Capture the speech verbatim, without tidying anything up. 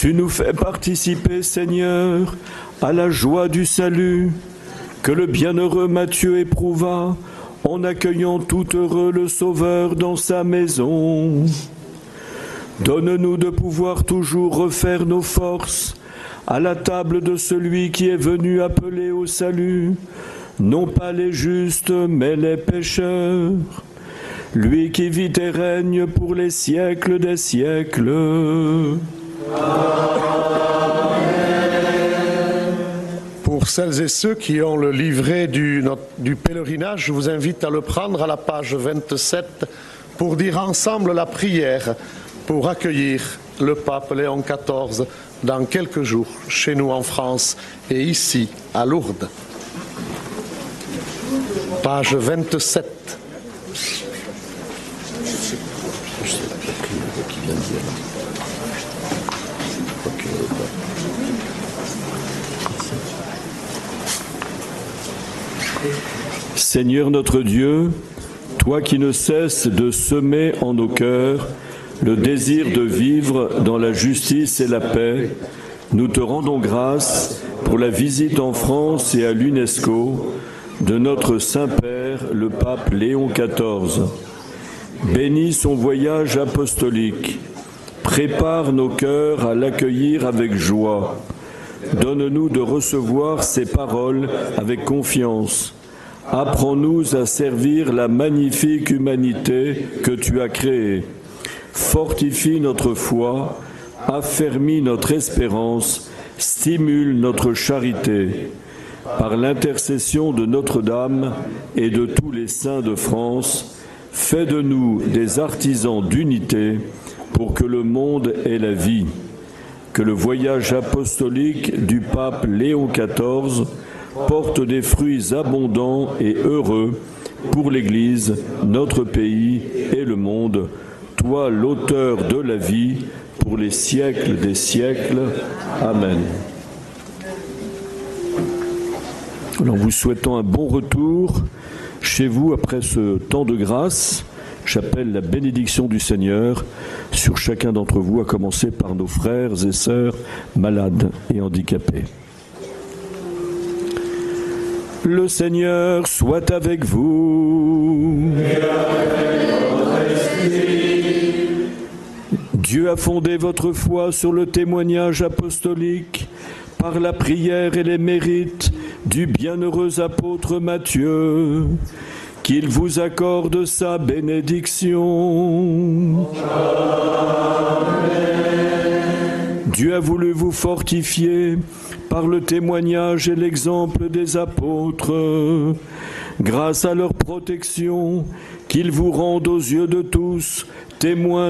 Tu nous fais participer, Seigneur, à la joie du salut que le bienheureux Matthieu éprouva en accueillant tout heureux le Sauveur dans sa maison. Donne-nous de pouvoir toujours refaire nos forces à la table de celui qui est venu appeler au salut, non pas les justes, mais les pécheurs. Lui qui vit et règne pour les siècles des siècles. Amen. Pour celles et ceux qui ont le livret du, du pèlerinage, je vous invite à le prendre à la page vingt-sept pour dire ensemble la prière pour accueillir le pape Léon quatorze dans quelques jours chez nous en France et ici à Lourdes. Page vingt-sept. Seigneur notre Dieu, toi qui ne cesses de semer en nos cœurs le désir de vivre dans la justice et la paix, nous te rendons grâce pour la visite en France et à l'UNESCO de notre Saint-Père, le pape Léon quatorze. Bénis son voyage apostolique, prépare nos cœurs à l'accueillir avec joie. Donne-nous de recevoir ses paroles avec confiance. Apprends-nous à servir la magnifique humanité que tu as créée. Fortifie notre foi, affermis notre espérance, stimule notre charité. Par l'intercession de Notre-Dame et de tous les saints de France, fais de nous des artisans d'unité pour que le monde ait la vie. Que le voyage apostolique du pape Léon quatorze porte des fruits abondants et heureux pour l'Église, notre pays et le monde. Toi, l'auteur de la vie, pour les siècles des siècles. Amen. Alors, vous souhaitant un bon retour chez vous après ce temps de grâce, j'appelle la bénédiction du Seigneur sur chacun d'entre vous, à commencer par nos frères et sœurs malades et handicapés. Le Seigneur soit avec vous. Et avec votre esprit. Dieu a fondé votre foi sur le témoignage apostolique par la prière et les mérites du bienheureux apôtre Matthieu. Qu'il vous accorde sa bénédiction. Amen. Dieu a voulu vous fortifier par le témoignage et l'exemple des apôtres. Grâce à leur protection, qu'il vous rende aux yeux de tous témoins